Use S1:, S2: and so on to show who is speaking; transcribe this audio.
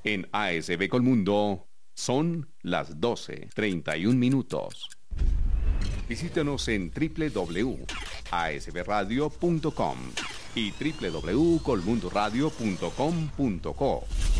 S1: En ASB Colmundo son las 12:31. Visítenos en www.asbradio.com y www.colmundoradio.com.co.